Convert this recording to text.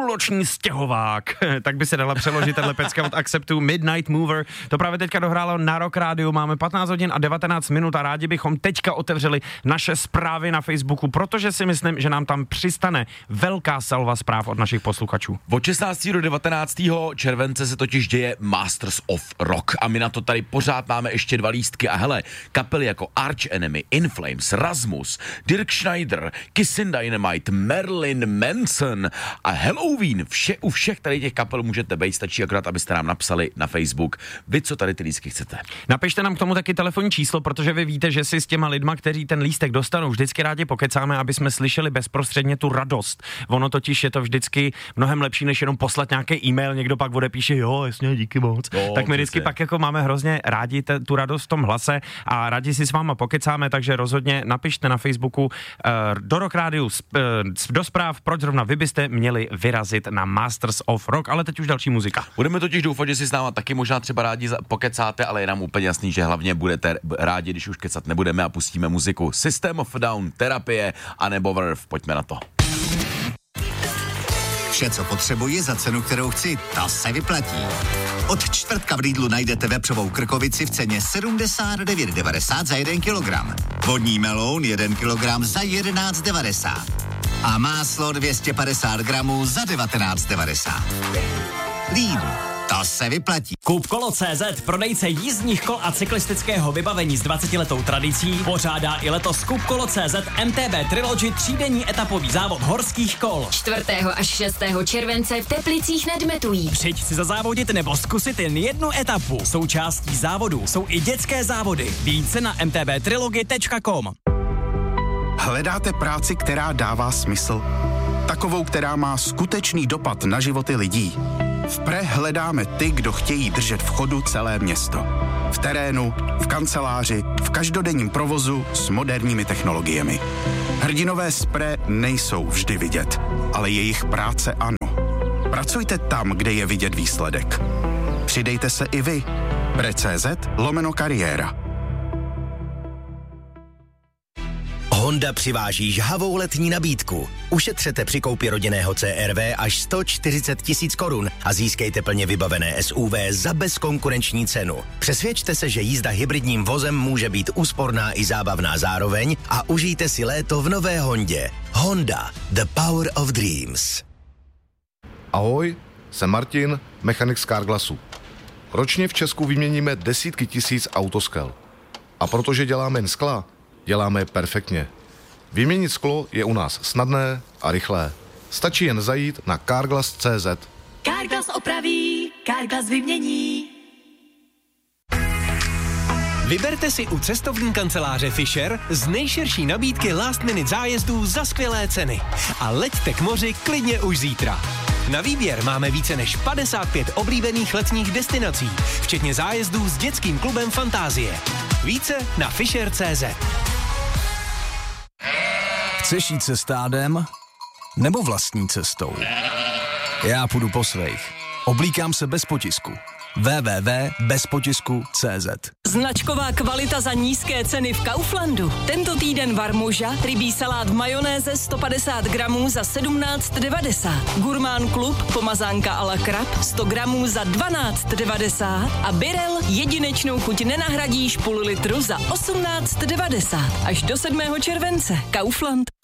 půlnoční stěhovák. Tak by se dala přeložit tahle pecka od Acceptu, Midnight Mover. To právě teďka dohrálo na Rock Rádiu. Máme 15 hodin a 19 minut a rádi bychom teďka otevřeli naše zprávy na Facebooku, protože si myslím, že nám tam přistane velká salva zpráv od našich posluchačů. Od 16. do 19. července se totiž děje Masters of Rock a my na to tady pořád máme ještě 2 lístky a hele, kapely jako Arch Enemy, In Flames, Rasmus, Dirk Schneider, Kissin Dynamite, Marilyn Manson a Halloween. U všech tady těch kapel můžete být, stačí akorát, abyste nám napsali na Facebook. Vy, co tady ty lístky chcete. Napište nám k tomu taky telefonní číslo, protože vy víte, že si s těma lidma, kteří ten lístek dostanou, vždycky rádi pokecáme, aby jsme slyšeli bezprostředně tu radost. Ono totiž je to vždycky mnohem lepší, než jenom poslat nějaký e-mail, někdo pak odepíše, jo, jasně, díky moc. Tak my vždycky pak jako máme hrozně rádi tu radost v tom hlase a rádi si s váma pokecáme, takže rozhodně napište na Facebooku do Rock Rádiu do zpráv, proč zrovna vy byste měli vyrazit na Masters of Rock, ale teď už další muzika. Budeme totiž doufat, že si s náma taky možná třeba rádi pokecáte, ale je nám úplně jasný, že hlavně budete rádi, když už kecat nebudeme a pustíme muziku. System of a Down, Terapie a nebo Verve. Pojďme na to. Vše, co potřebuji za cenu, kterou chci, ta se vyplatí. Od čtvrtka v Lidlu najdete vepřovou krkovici v ceně 79,90 za 1 kilogram. Vodní meloun 1 kilogram za 11,90. A máslo 250 gramů za 19,90. Lidl, to se vyplatí. Kupkolo.cz, prodejce jízdních kol a cyklistického vybavení s 20letou tradicí, pořádá i letos Kupkolo.cz MTB Trilogy třídenní etapový závod horských kol. 4. až 6. července v Teplicích nad Metují. Přijď si zazávodit nebo zkusit jen jednu etapu. Součástí závodu jsou i dětské závody. Více na mtbtrilogy.com. Hledáte práci, která dává smysl? Takovou, která má skutečný dopad na životy lidí. V Pre hledáme ty, kdo chtějí držet v chodu celé město. V terénu, v kanceláři, v každodenním provozu s moderními technologiemi. Hrdinové z Pre nejsou vždy vidět, ale jejich práce ano. Pracujte tam, kde je vidět výsledek. Přidejte se i vy. Pre.cz/kariéra. Honda přiváží žhavou letní nabídku. Ušetřete při koupi rodinného CR-V až 140 000 korun a získejte plně vybavené SUV za bezkonkurenční cenu. Přesvědčte se, že jízda hybridním vozem může být úsporná i zábavná zároveň a užijte si léto v nové Hondě. Honda, the power of dreams. Ahoj, jsem Martin, mechanik z Carglassu. Ročně v Česku vyměníme desítky tisíc autoskel. A protože děláme jen skla, děláme je perfektně. Vyměnit sklo je u nás snadné a rychlé. Stačí jen zajít na Carglass.cz. Carglass opraví, Carglass vymění. Vyberte si u cestovní kanceláře Fisher z nejširší nabídky last minute zájezdů za skvělé ceny. A leďte k moři klidně už zítra. Na výběr máme více než 55 oblíbených letních destinací, včetně zájezdů s dětským klubem Fantázie. Více na Fisher.cz. Chceš jít se stádem? Nebo vlastní cestou? Já půjdu po svých. Oblíkám se bez potisku. www.bezpotisku.cz. Značková kvalita za nízké ceny v Kauflandu. Tento týden varmuža, rybí salát v majonéze 150 gramů za 17,90. Gurmán Klub, pomazánka a la krab 100 gramů za 12,90. A Birel jedinečnou chuť nenahradíš půl litru za 18,90. Až do 7. července. Kaufland.